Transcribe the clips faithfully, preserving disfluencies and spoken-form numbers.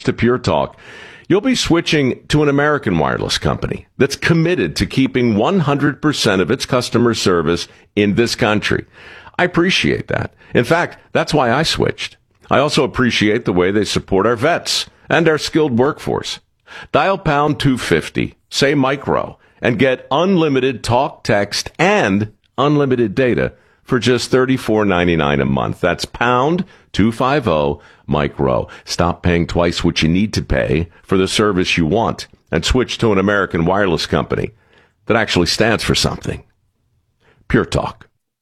to Pure Talk, you'll be switching to an American wireless company that's committed to keeping one hundred percent of its customer service in this country. I appreciate that. In fact, that's why I switched. I also appreciate the way they support our vets and our skilled workforce. Dial pound two fifty, say micro, and get unlimited talk, text, and unlimited data for just thirty-four ninety-nine a month. That's pound two fifty micro. Stop paying twice what you need to pay for the service you want and switch to an American wireless company that actually stands for something. Pure Talk.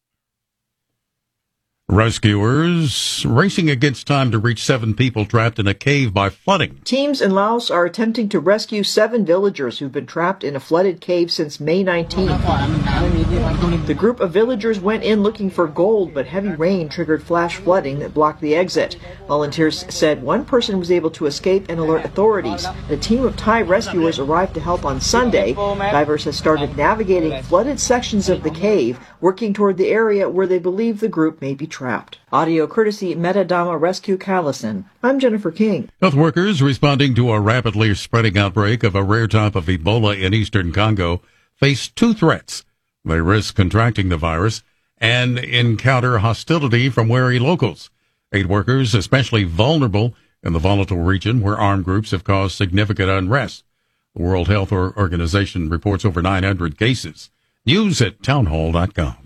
Rescuers racing against time to reach seven people trapped in a cave by flooding. Teams in Laos are attempting to rescue seven villagers who've been trapped in a flooded cave since May nineteenth. The group of villagers went in looking for gold, but heavy rain triggered flash flooding that blocked the exit. Volunteers said one person was able to escape and alert authorities. A team of Thai rescuers arrived to help on Sunday. Divers have started navigating flooded sections of the cave, working toward the area where they believe the group may be trapped. Audio courtesy Metadama Rescue Callison. I'm Jennifer King. Health workers responding to a rapidly spreading outbreak of a rare type of Ebola in eastern Congo face two threats. They risk contracting the virus and encounter hostility from wary locals. Aid workers especially vulnerable in the volatile region where armed groups have caused significant unrest. The World Health Organization reports over nine hundred cases. News at townhall dot com.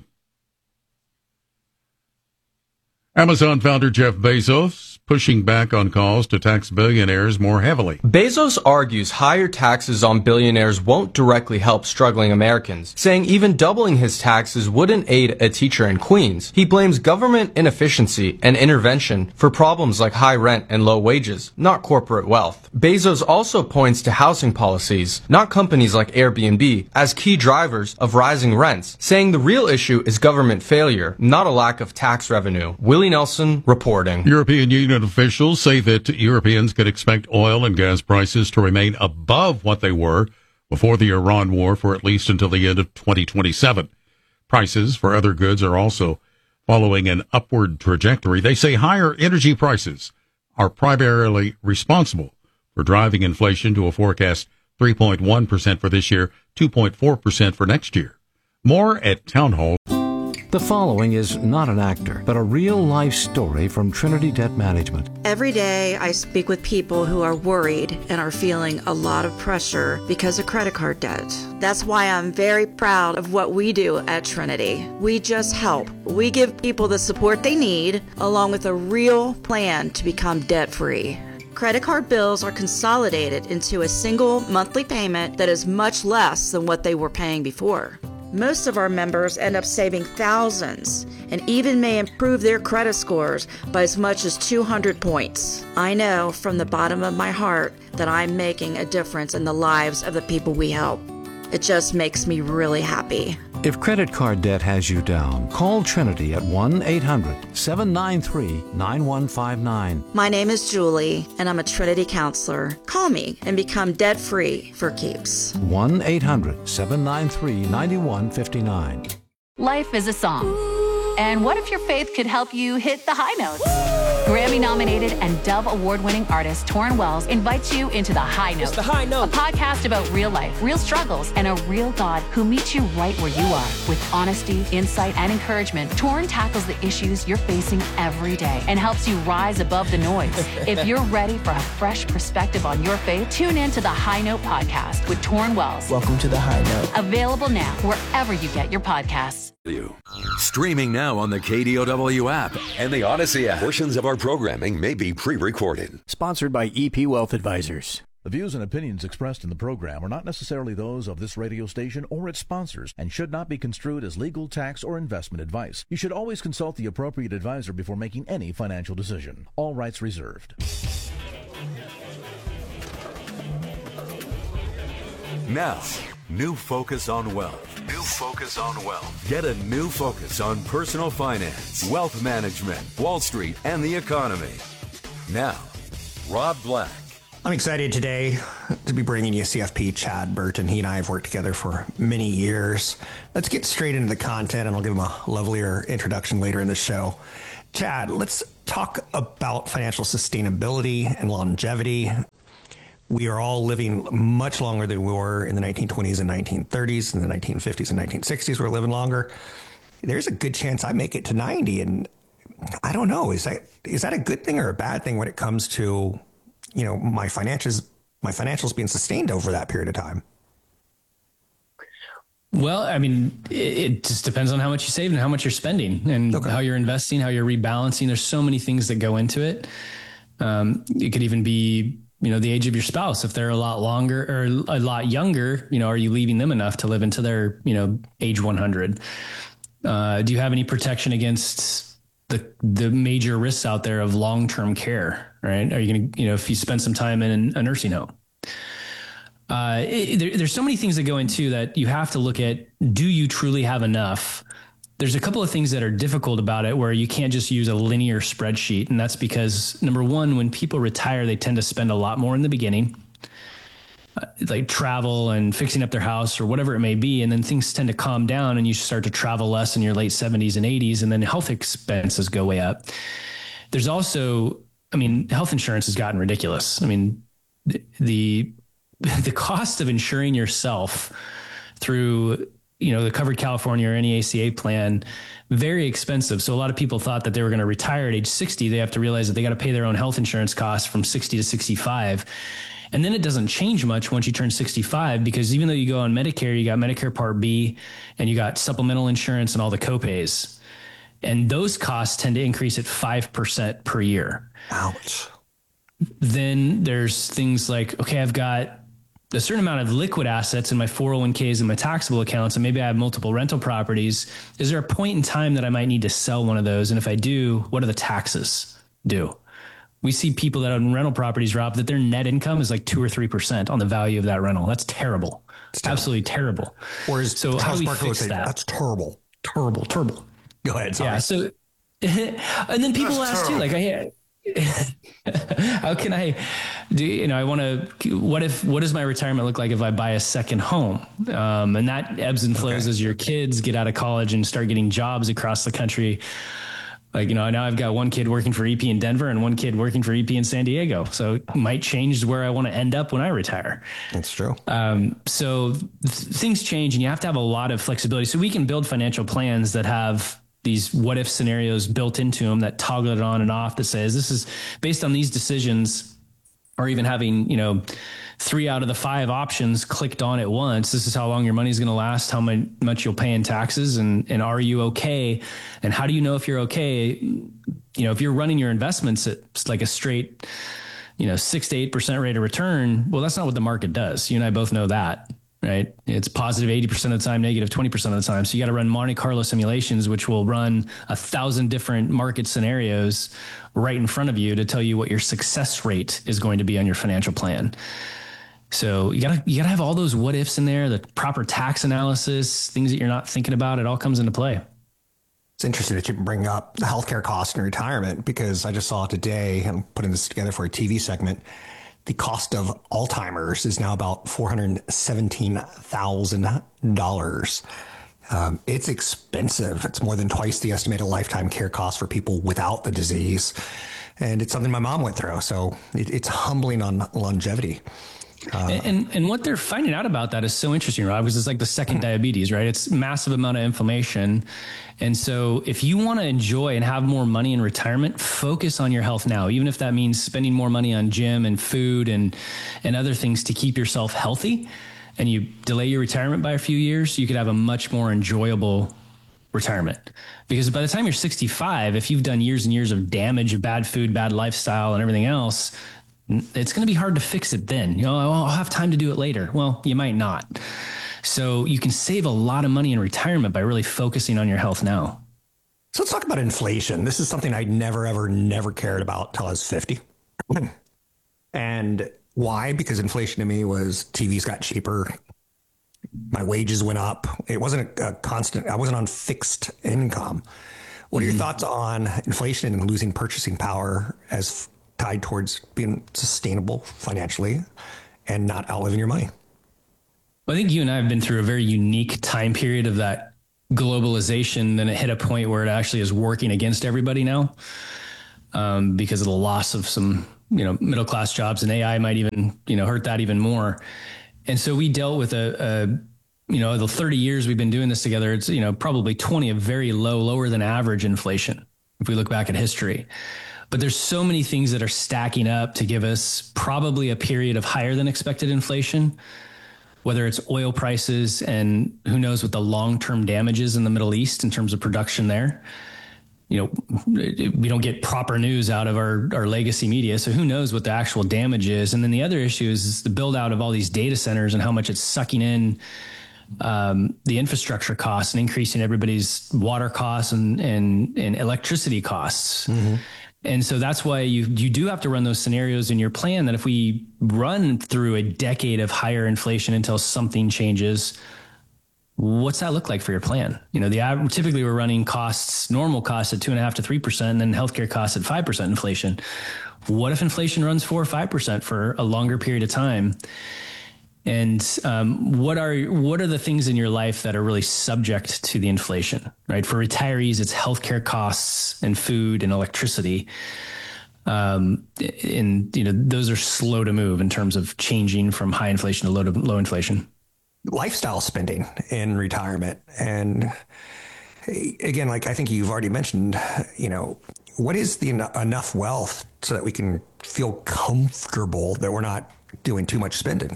Amazon founder Jeff Bezos pushing back on calls to tax billionaires more heavily. Bezos argues higher taxes on billionaires won't directly help struggling Americans, saying even doubling his taxes wouldn't aid a teacher in Queens. He blames government inefficiency and intervention for problems like high rent and low wages, not corporate wealth. Bezos also points to housing policies, not companies like Airbnb, as key drivers of rising rents, saying the real issue is government failure, not a lack of tax revenue. Willie Nelson reporting. European Union officials say that Europeans could expect oil and gas prices to remain above what they were before the Iran war for at least until the end of twenty twenty-seven. Prices for other goods are also following an upward trajectory. They say higher energy prices are primarily responsible for driving inflation to a forecast three point one percent for this year, two point four percent for next year. More at Town Hall. The following is not an actor, but a real-life story from Trinity Debt Management. Every day I speak with people who are worried and are feeling a lot of pressure because of credit card debt. That's why I'm very proud of what we do at Trinity. We just help. We give people the support they need, along with a real plan to become debt-free. Credit card bills are consolidated into a single monthly payment that is much less than what they were paying before. Most of our members end up saving thousands and even may improve their credit scores by as much as two hundred points. I know from the bottom of my heart that I'm making a difference in the lives of the people we help. It just makes me really happy. If credit card debt has you down, call Trinity at one eight hundred seven nine three nine one five nine. My name is Julie, and I'm a Trinity counselor. Call me and become debt-free for keeps. one eight hundred seven nine three nine one five nine. Life is a song. And what if your faith could help you hit the high notes? Grammy-nominated and Dove Award-winning artist Torrin Wells invites you into The High Note. It's The High Note. A podcast about real life, real struggles, and a real God who meets you right where you are. With honesty, insight, and encouragement, Torrin tackles the issues you're facing every day and helps you rise above the noise. If you're ready for a fresh perspective on your faith, tune in to The High Note podcast with Torrin Wells. Welcome to The High Note. Available now wherever you get your podcasts. Streaming now on the K D O W app and the Odyssey app. Portions of our programming may be pre-recorded. Sponsored by E P Wealth Advisors. The views and opinions expressed in the program are not necessarily those of this radio station or its sponsors and should not be construed as legal, tax, or investment advice. You should always consult the appropriate advisor before making any financial decision. All rights reserved. Now, new focus on wealth. New focus on wealth. Get a new focus on personal finance, wealth management, Wall Street, and the economy. Now, Rob Black. I'm excited today to be bringing you C F P Chad Burton. He and I have worked together for many years. Let's get straight into the content, and I'll give him a lovelier introduction later in the show. Chad, let's talk about financial sustainability and longevity. We are all living much longer than we were in the nineteen twenties and nineteen thirties. In the nineteen fifties and nineteen sixties, we're living longer. There's a good chance I make it to ninety. And I don't know, is that is that a good thing or a bad thing when it comes to, you know, my financials, my financials being sustained over that period of time? Well, I mean, it, it just depends on how much you save and how much you're spending and okay. how you're investing, how you're rebalancing. There's so many things that go into it. Um, it could even be, you know, the age of your spouse. If they're a lot longer or a lot younger, you know, are you leaving them enough to live into their, you know, age one hundred? Uh, do you have any protection against the the major risks out there of long-term care, right? Are you going to, you know, if you spend some time in a nursing home? Uh, it, there, there's so many things that go into that you have to look at. Do you truly have enough? There's a couple of things that are difficult about it where you can't just use a linear spreadsheet. And that's because, number one, when people retire, they tend to spend a lot more in the beginning, uh, like travel and fixing up their house or whatever it may be. And then things tend to calm down and you start to travel less in your late seventies and eighties. And then health expenses go way up. There's also, I mean, health insurance has gotten ridiculous. I mean, the, the, the cost of insuring yourself through, you know, the Covered California or any A C A plan, very expensive. So a lot of people thought that they were going to retire at age sixty. They have to realize that they got to pay their own health insurance costs from sixty to sixty-five. And then it doesn't change much once you turn sixty-five, because even though you go on Medicare, you got Medicare Part B and you got supplemental insurance and all the copays. And those costs tend to increase at five percent per year. Ouch. Then there's things like, okay, I've got a certain amount of liquid assets in my four oh one k's and my taxable accounts, and maybe I have multiple rental properties. Is there a point in time that I might need to sell one of those? And if I do, what do the taxes do? We see people that own rental properties, Rob, that their net income is like two or three percent on the value of that rental. That's terrible. It's terrible. Absolutely terrible. Whereas so how do we fix say, that? That's terrible. Terrible, terrible. Go ahead. Sorry. Yeah. So, and then people that's ask terrible. too, like, I, how can I do, you know, I want to, what if, what does my retirement look like if I buy a second home? Um, and that ebbs and flows okay. as your kids get out of college and start getting jobs across the country. Like, you know, now I've got one kid working for E P in Denver and one kid working for E P in San Diego. So it might change where I want to end up when I retire. That's true. Um, so th- things change and you have to have a lot of flexibility. So we can build financial plans that have these what if scenarios built into them that toggle it on and off that says this is based on these decisions, or even having, you know, three out of the five options clicked on at once. This is how long your money is going to last, how much you'll pay in taxes, and, and are you okay? And how do you know if you're okay? You know, if you're running your investments at like a straight, you know, six to eight percent rate of return, well, that's not what the market does. You and I both know that. Right. It's positive eighty percent of the time, negative twenty percent of the time. So you got to run Monte Carlo simulations, which will run a thousand different market scenarios right in front of you to tell you what your success rate is going to be on your financial plan. So you gotta, you gotta have all those what ifs in there, the proper tax analysis, things that you're not thinking about. It all comes into play. It's interesting that you bring up the healthcare costs in retirement, because I just saw today, I'm putting this together for a T V segment, the cost of Alzheimer's is now about four hundred seventeen thousand dollars. Um, it's expensive. It's more than twice the estimated lifetime care cost for people without the disease. And it's something my mom went through. So it, it's humbling on longevity. Uh, and, and and what they're finding out about that is so interesting, Rob, because it's like the second diabetes, right? It's massive amount of inflammation. And so if you want to enjoy and have more money in retirement, focus on your health now, even if that means spending more money on gym and food and, and other things to keep yourself healthy, and you delay your retirement by a few years, you could have a much more enjoyable retirement. Because by the time you're sixty-five, if you've done years and years of damage of bad food, bad lifestyle, and everything else, it's going to be hard to fix it then. You know, I'll have time to do it later. Well, you might not. So you can save a lot of money in retirement by really focusing on your health now. So let's talk about inflation. This is something I never, ever, never cared about till I was fifty. And why? Because inflation to me was T Vs got cheaper. My wages went up. It wasn't a, a constant. I wasn't on fixed income. What are your mm-hmm. thoughts on inflation and losing purchasing power as tied towards being sustainable financially and not outliving your money? Well, I think you and I have been through a very unique time period of that globalization. Then it hit a point where it actually is working against everybody now. um, because of the loss of some, you know, middle class jobs, and A I might even, you know, hurt that even more. And so we dealt with a, a, you know, the thirty years we've been doing this together, it's, you know, probably twenty of very low, lower than average inflation, if we look back at history. But there's so many things that are stacking up to give us probably a period of higher than expected inflation, whether it's oil prices and who knows what the long-term damage is in the Middle East in terms of production there. You know, we don't get proper news out of our, our legacy media. So who knows what the actual damage is. And then the other issue is, is the build out of all these data centers and how much it's sucking in um, the infrastructure costs and increasing everybody's water costs and, and, and electricity costs. Mm-hmm. And so that's why you you do have to run those scenarios in your plan, that if we run through a decade of higher inflation until something changes, what's that look like for your plan? You know, the average, typically we're running costs, normal costs at two and a half to three percent, and then healthcare costs at five percent inflation. What if inflation runs four or five percent for a longer period of time? And um, what are what are the things in your life that are really subject to the inflation, right? For retirees, it's healthcare costs and food and electricity. Um, and, you know, those are slow to move in terms of changing from high inflation to low to low inflation. Lifestyle spending in retirement. And again, like I think you've already mentioned, you know, what is the en- enough wealth so that we can feel comfortable that we're not doing too much spending?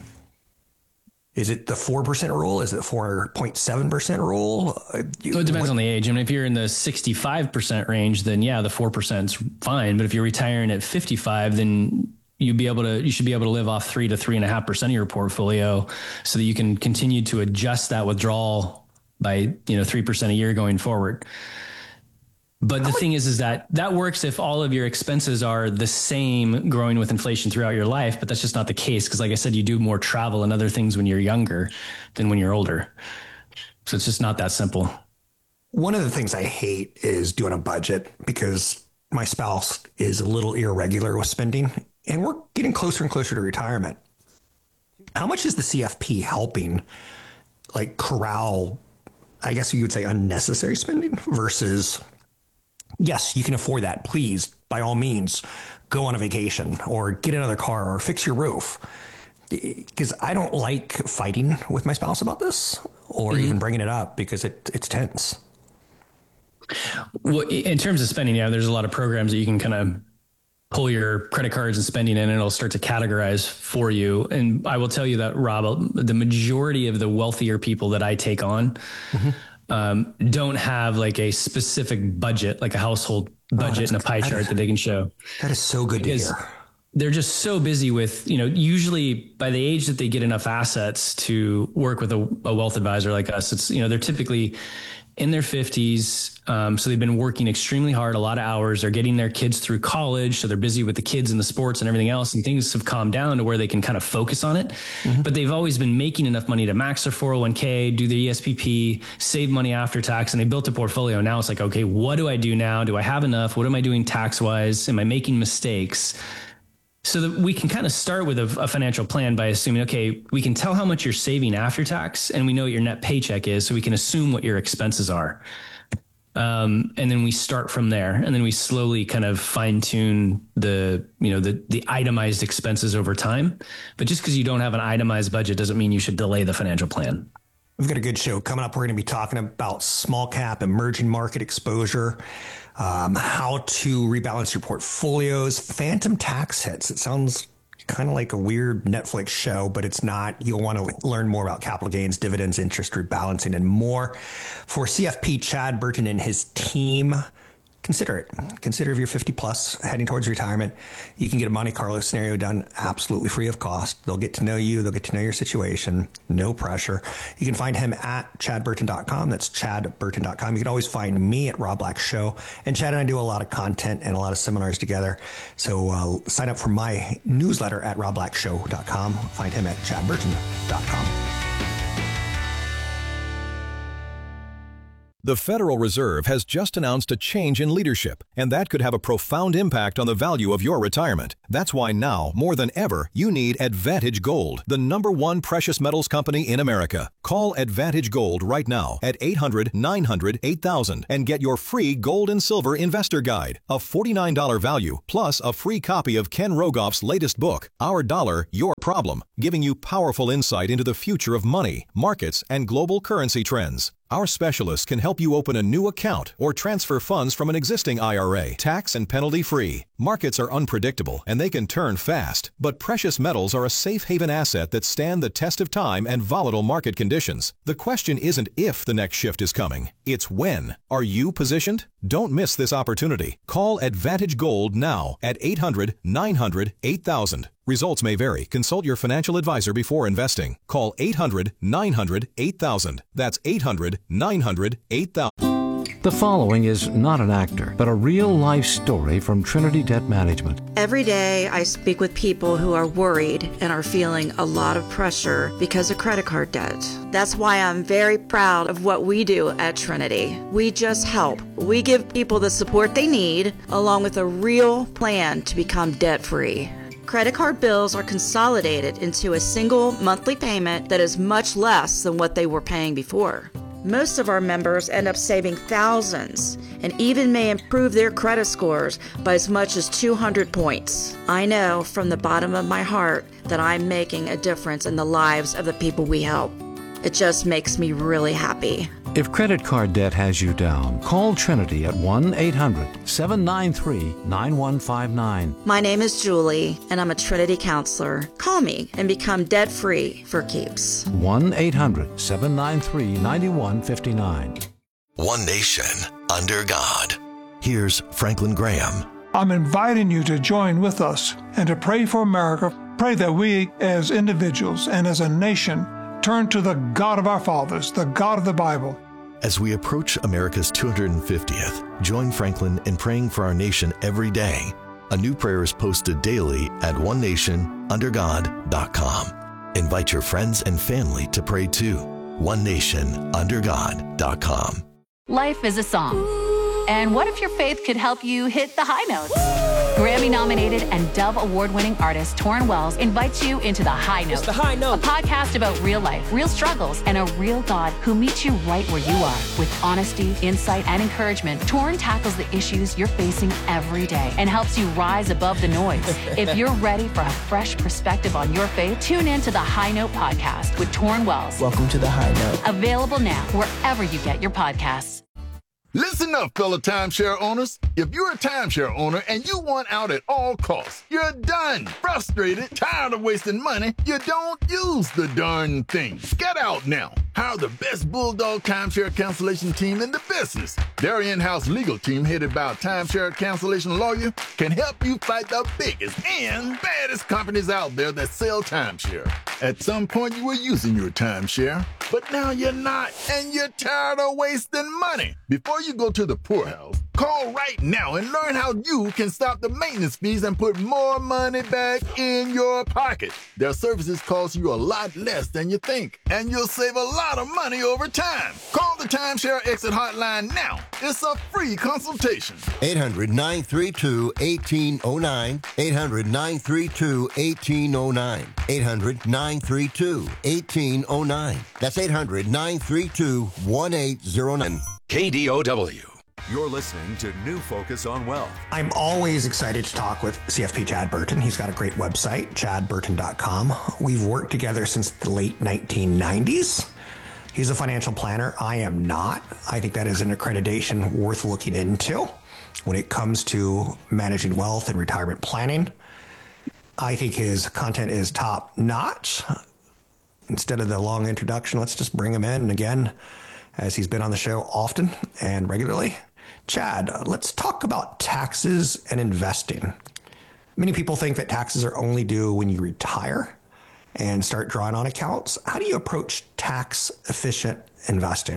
Is it the four percent rule? Is it the four point seven percent rule? Well, it depends what? on the age. I mean, if you're in the sixty-five percent range, then yeah, the four percent is fine. But if you're retiring at fifty-five, then you'd be able to, you should be able to live off three to three and a half percent of your portfolio so that you can continue to adjust that withdrawal by, you know, three percent a year going forward. But the thing is, is that that works if all of your expenses are the same growing with inflation throughout your life. But that's just not the case. Because like I said, you do more travel and other things when you're younger than when you're older. So it's just not that simple. One of the things I hate is doing a budget because my spouse is a little irregular with spending and we're getting closer and closer to retirement. How much is the C F P helping like corral, I guess you would say, unnecessary spending versus... Yes, you can afford that. Please, by all means, go on a vacation or get another car or fix your roof. Because I don't like fighting with my spouse about this or mm-hmm. even bringing it up because it, it's tense. Well, in terms of spending, yeah, there's a lot of programs that you can kind of pull your credit cards and spending in and it'll start to categorize for you. And I will tell you that, Rob, the majority of the wealthier people that I take on, mm-hmm. Um, don't have like a specific budget, like a household budget oh, and a pie chart is, that they can show. That is so good because to hear. They're just so busy with, you know, usually by the age that they get enough assets to work with a, a wealth advisor like us, it's, you know, they're typically in their fifties. Um, so they've been working extremely hard, a lot of hours. They're getting their kids through college. So they're busy with the kids and the sports and everything else. And things have calmed down to where they can kind of focus on it. Mm-hmm. But they've always been making enough money to max their four oh one k, do their E S P P, save money after tax. And they built a portfolio. Now it's like, okay, what do I do now? Do I have enough? What am I doing tax wise? Am I making mistakes? So that we can kind of start with a, a financial plan by assuming, okay, we can tell how much you're saving after tax and we know what your net paycheck is. So we can assume what your expenses are. Um, and then we start from there and then we slowly kind of fine tune the, you know, the, the itemized expenses over time. But just because you don't have an itemized budget doesn't mean you should delay the financial plan. We've got a good show coming up. We're going to be talking about small cap emerging market exposure, um, how to rebalance your portfolios, phantom tax hits. It sounds kind of like a weird Netflix show, but it's not. You'll want to learn more about capital gains, dividends, interest rebalancing, and more. For C F P Chad Burton and his team, consider it. Consider if you're fifty plus heading towards retirement, you can get a Monte Carlo scenario done absolutely free of cost. They'll get to know you. They'll get to know your situation. No pressure. You can find him at chad burton dot com. That's chad burton dot com. You can always find me at Rob Black Show. And Chad and I do a lot of content and a lot of seminars together. So uh, sign up for my newsletter at rob black show dot com. Find him at chad burton dot com. The Federal Reserve has just announced a change in leadership, and that could have a profound impact on the value of your retirement. That's why now, more than ever, you need Advantage Gold, the number one precious metals company in America. Call Advantage Gold right now at eight hundred, nine hundred, eight thousand and get your free Gold and Silver Investor Guide, a forty-nine dollars value, plus a free copy of Ken Rogoff's latest book, Our Dollar, Your Problem, giving you powerful insight into the future of money, markets, and global currency trends. Our specialists can help you open a new account or transfer funds from an existing I R A, tax and penalty free. Markets are unpredictable and they can turn fast, but precious metals are a safe haven asset that stand the test of time and volatile market conditions. The question isn't if the next shift is coming, it's when. Are you positioned? Don't miss this opportunity. Call Advantage Gold now at eight hundred, nine hundred, eight thousand. Results may vary. Consult your financial advisor before investing. Call eight hundred, nine hundred, eight thousand. That's eight hundred, nine hundred, eight thousand. The following is not an actor, but a real-life story from Trinity Debt Management. Every day I speak with people who are worried and are feeling a lot of pressure because of credit card debt. That's why I'm very proud of what we do at Trinity. We just help. We give people the support they need, along with a real plan to become debt-free. Credit card bills are consolidated into a single monthly payment that is much less than what they were paying before. Most of our members end up saving thousands and even may improve their credit scores by as much as two hundred points. I know from the bottom of my heart that I'm making a difference in the lives of the people we help. It just makes me really happy. If credit card debt has you down, call Trinity at one eight hundred, seven nine three, nine one five nine. My name is Julie, and I'm a Trinity counselor. Call me and become debt-free for keeps. one eight hundred, seven nine three, nine one five nine. One nation under God. Here's Franklin Graham. I'm inviting you to join with us and to pray for America. Pray that we as individuals and as a nation turn to the God of our fathers, the God of the Bible. As we approach America's two hundred fiftieth, join Franklin in praying for our nation every day. A new prayer is posted daily at one nation under god dot com. Invite your friends and family to pray too. one nation under god dot com. Life is a song. And what if your faith could help you hit the high notes? Grammy-nominated and Dove Award-winning artist Torrin Wells invites you into The High Note. It's The High Note. A podcast about real life, real struggles, and a real God who meets you right where you are. With honesty, insight, and encouragement, Torrin tackles the issues you're facing every day and helps you rise above the noise. If you're ready for a fresh perspective on your faith, tune in to The High Note podcast with Torrin Wells. Welcome to The High Note. Available now wherever you get your podcasts. Listen up, fellow timeshare owners. If you're a timeshare owner and you want out at all costs, you're done, frustrated, tired of wasting money, you don't use the darn thing. Get out now. Hire the best Bulldog timeshare cancellation team in the business. Their in-house legal team, headed by a timeshare cancellation lawyer, can help you fight the biggest and baddest companies out there that sell timeshare. At some point, you were using your timeshare, but now you're not, and you're tired of wasting money. Before you go to the poorhouse, call right now and learn how you can stop the maintenance fees and put more money back in your pocket. Their services cost you a lot less than you think, and you'll save a lot of money over time. Call the Timeshare Exit Hotline now. It's a free consultation. eight hundred, nine three two, one eight zero nine. eight hundred, nine three two, one eight zero nine. eight hundred, nine three two, one eight zero nine. That's eight hundred, nine three two, one eight zero nine. K D O W. You're listening to New Focus on Wealth. I'm always excited to talk with C F P Chad Burton. He's got a great website, chad burton dot com. We've worked together since the late nineteen nineties. He's a financial planner. I am not. I think that is an accreditation worth looking into when it comes to managing wealth and retirement planning. I think his content is top notch. Instead of the long introduction, let's just bring him in. And again, as he's been on the show often and regularly, Chad, let's talk about taxes and investing. Many people think that taxes are only due when you retire and start drawing on accounts. How do you approach tax-efficient investing?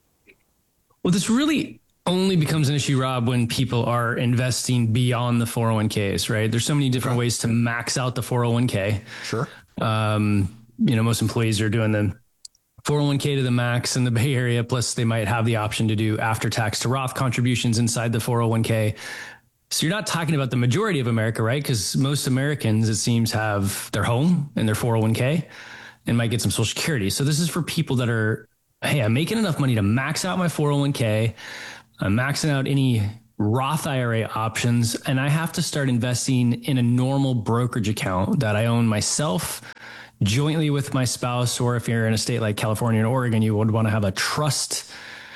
Well, this really only becomes an issue, Rob, when people are investing beyond the four oh one k's, right? There's so many different ways to max out the four oh one k. Sure. Um, you know, most employees are doing the four oh one k to the max in the Bay Area. Plus they might have the option to do after tax to Roth contributions inside the four oh one k. So you're not talking about the majority of America, right? Because most Americans, it seems, have their home and their four oh one k and might get some Social Security. So this is for people that are, hey, I'm making enough money to max out my four oh one k. I'm maxing out any Roth I R A options, and I have to start investing in a normal brokerage account that I own myself, jointly with my spouse, or if you're in a state like California and Oregon, you would want to have a trust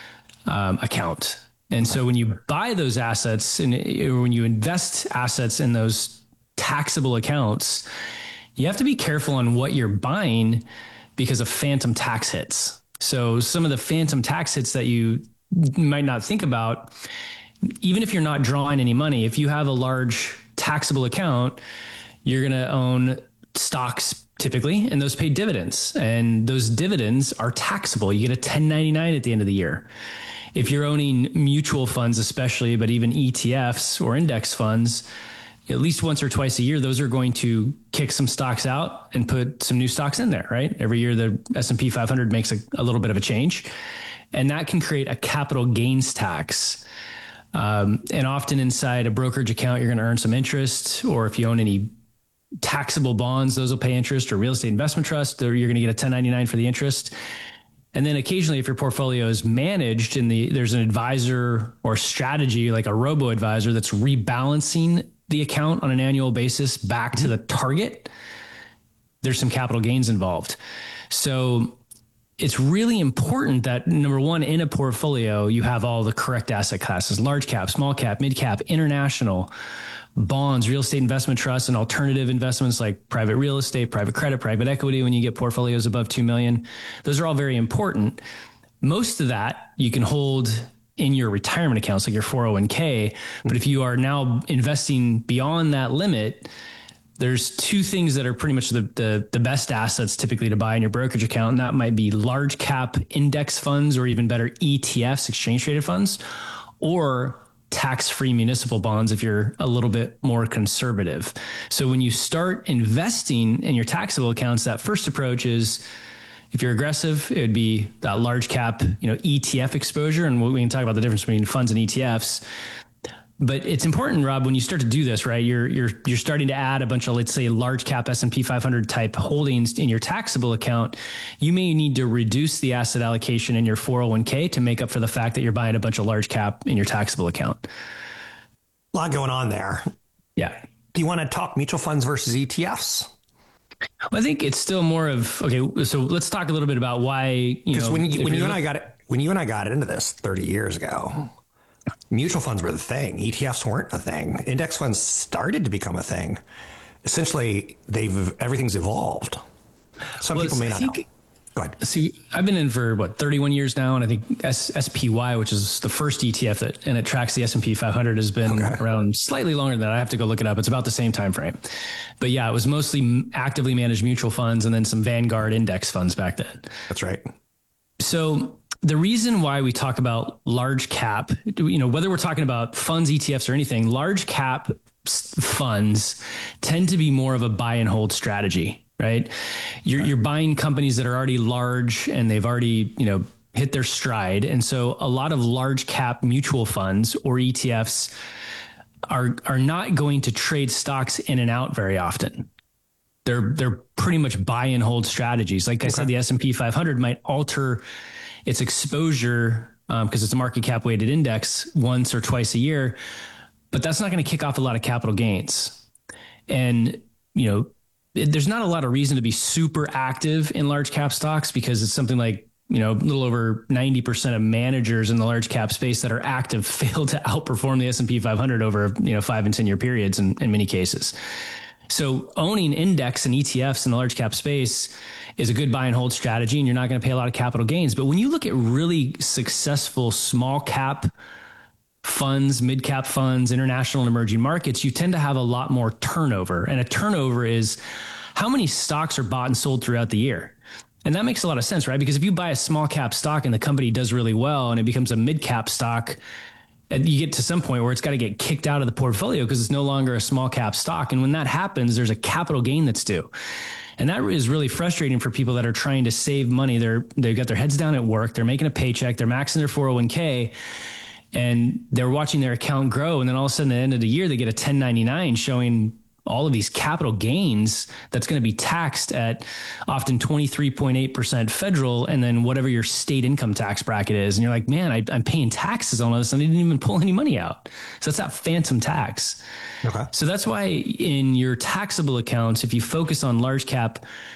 um, account. And so when you buy those assets and or when you invest assets in those taxable accounts, you have to be careful on what you're buying because of phantom tax hits. So some of the phantom tax hits that you might not think about, even if you're not drawing any money, if you have a large taxable account, you're going to own stocks typically, and those pay dividends, and those dividends are taxable. You get a ten ninety-nine at the end of the year. If you're owning mutual funds, especially, but even E T Fs or index funds, at least once or twice a year, those are going to kick some stocks out and put some new stocks in there, right? Every year, the S and P five hundred makes a, a little bit of a change, and that can create a capital gains tax. Um, and often inside a brokerage account, you're going to earn some interest, or if you own any taxable bonds, those will pay interest, or real estate investment trust, or you're going to get a ten ninety-nine for the interest. And then occasionally, if your portfolio is managed in the, there's an advisor or strategy like a robo advisor that's rebalancing the account on an annual basis back to the target, there's some capital gains involved. So it's really important that, number one, in a portfolio, you have all the correct asset classes: large cap, small cap, mid cap, international, bonds, real estate investment trusts, and alternative investments like private real estate, private credit, private equity. When you get portfolios above two million, those are all very important. Most of that you can hold in your retirement accounts, like your four oh one k. But if you are now investing beyond that limit, there's two things that are pretty much the, the, the best assets typically to buy in your brokerage account. And that might be large cap index funds, or even better, E T Fs, exchange traded funds, or tax-free municipal bonds if you're a little bit more conservative. So when you start investing in your taxable accounts, that first approach is, if you're aggressive, it would be that large cap, you know, E T F exposure. And we can talk about the difference between funds and E T Fs. But it's important, Rob, when you start to do this, right, you're you're you're starting to add a bunch of, let's say, large cap S and P five hundred type holdings in your taxable account. You may need to reduce the asset allocation in your four oh one k to make up for the fact that you're buying a bunch of large cap in your taxable account. A lot going on there. Yeah. Do you want to talk mutual funds versus E T Fs? Well, I think it's still more of, okay, so let's talk a little bit about why, you know, when you, when you and look- I got it, when you and I got into this thirty years ago, mutual funds were the thing. E T Fs weren't a thing. Index funds started to become a thing. Essentially, they've everything's evolved. Some Well, people may I not think- know. Go ahead. See, I've been in for what, thirty-one years now, and I think S- SPY, which is the first E T F that, and it tracks the S and P five hundred, has been okay. around slightly longer than that. I have to go look it up. It's about the same time frame. But yeah, it was mostly actively managed mutual funds and then some Vanguard index funds back then. That's right. So the reason why we talk about large cap, you know, whether we're talking about funds, E T Fs, or anything, large cap funds tend to be more of a buy and hold strategy. Right. You're, you're buying companies that are already large and they've already, you know, hit their stride. And so a lot of large cap mutual funds or E T Fs are, are not going to trade stocks in and out very often. They're, they're pretty much buy and hold strategies. Like okay. I said, the S and P five hundred might alter its exposure um, because it's a market cap weighted index once or twice a year, but that's not going to kick off a lot of capital gains. And, you know, there's not a lot of reason to be super active in large cap stocks because it's something like, you know, a little over ninety percent of managers in the large cap space that are active fail to outperform the S and P five hundred over, you know, five and ten year periods in, in many cases. So owning index and E T Fs in the large cap space is a good buy and hold strategy, and you're not going to pay a lot of capital gains. But when you look at really successful small cap funds, mid cap funds, international and emerging markets, you tend to have a lot more turnover. And a turnover is how many stocks are bought and sold throughout the year. And that makes a lot of sense, right? Because if you buy a small cap stock and the company does really well and it becomes a mid cap stock, and you get to some point where it's got to get kicked out of the portfolio because it's no longer a small cap stock. And when that happens, there's a capital gain that's due. And that is really frustrating for people that are trying to save money. They're, they've got their heads down at work. They're making a paycheck. They're maxing their four oh one k, and they're watching their account grow. And then all of a sudden at the end of the year, they get a ten ninety-nine showing all of these capital gains that's going to be taxed at often twenty-three point eight percent federal, and then whatever your state income tax bracket is. And you're like, man, I, I'm paying taxes on all this and I didn't even pull any money out. So that's that phantom tax. Okay. So that's why in your taxable accounts, if you focus on large cap